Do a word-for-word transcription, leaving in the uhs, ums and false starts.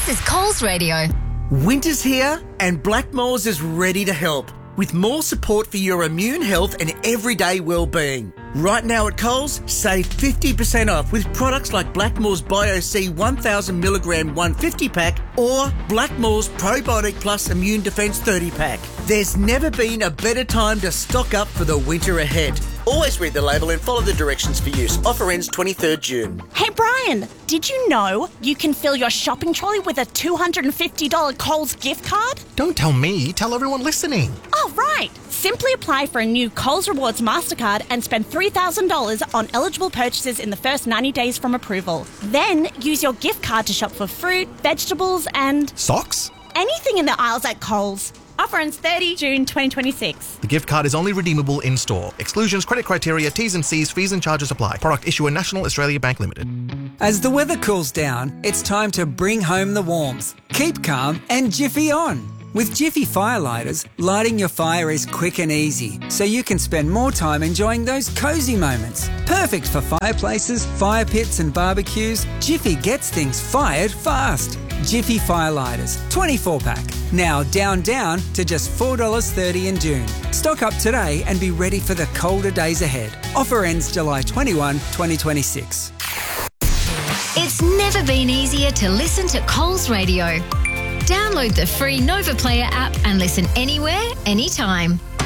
This is Coles Radio. Winter's here and Blackmores is ready to help with more support for your immune health and everyday well-being. Right now at Coles, save fifty percent off with products like Blackmores Bio-C one thousand milligram one hundred fifty pack or Blackmores Probiotic Plus Immune Defence thirty pack. There's never been a better time to stock up for the winter ahead. Always read the label and follow the directions for use. Offer ends twenty-third June. Hey Brian, did you know you can fill your shopping trolley with a two hundred fifty dollars Coles gift card? Don't tell me, tell everyone listening. Oh, right. Simply apply for a new Coles Rewards MasterCard and spend three thousand dollars on eligible purchases in the first ninety days from approval. Then use your gift card to shop for fruit, vegetables and... Socks? anything in the aisles at Coles. Offer ends thirtieth June twenty twenty-six. The gift card is only redeemable in store. Exclusions, credit criteria, T's and C's, fees and charges apply. Product issuer National Australia Bank Limited. As the weather cools down, it's time to bring home the warmth. Keep calm and Jiffy on. With Jiffy Firelighters, lighting your fire is quick and easy, so you can spend more time enjoying those cosy moments. Perfect for fireplaces, fire pits and barbecues, Jiffy gets things fired fast. Jiffy Firelighters, twenty-four pack. Now down, down to just four dollars thirty in June. Stock up today and be ready for the colder days ahead. Offer ends July twenty-first, twenty twenty-six. It's never been easier to listen to Coles Radio. Download the free Nova Player app and listen anywhere, anytime.